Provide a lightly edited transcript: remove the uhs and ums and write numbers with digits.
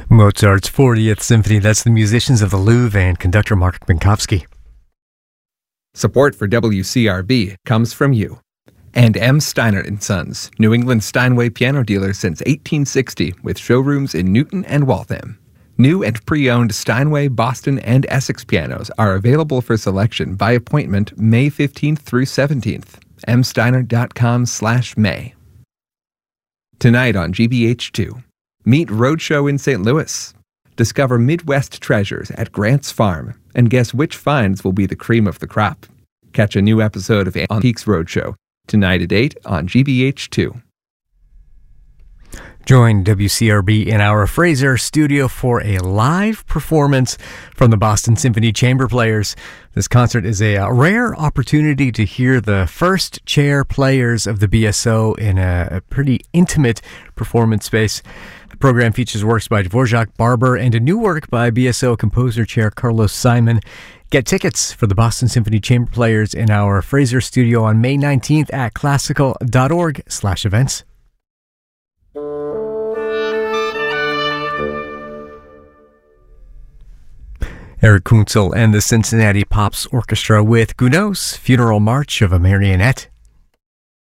Mozart's 40th Symphony. That's the musicians of the Louvre and conductor Mark Minkowski. Support for WCRB comes from you. And M. Steiner & Sons, New England Steinway piano dealer since 1860, with showrooms in Newton and Waltham. New and pre-owned Steinway, Boston, and Essex pianos are available for selection by appointment May 15th through 17th. msteiner.com/May. Tonight on GBH2, meet Roadshow in St. Louis. Discover Midwest treasures at Grant's Farm and guess which finds will be the cream of the crop. Catch a new episode of Antiques Roadshow tonight at 8 on GBH2. Join WCRB in our Fraser studio for a live performance from the Boston Symphony Chamber Players. This concert is a rare opportunity to hear the first chair players of the BSO in a pretty intimate performance space. The program features works by Dvorak, Barber, and a new work by BSO composer chair Carlos Simon. Get tickets for the Boston Symphony Chamber Players in our Fraser studio on May 19th at classical.org/events. Eric Kunzel and the Cincinnati Pops Orchestra with Gounod's Funeral March of a Marionette.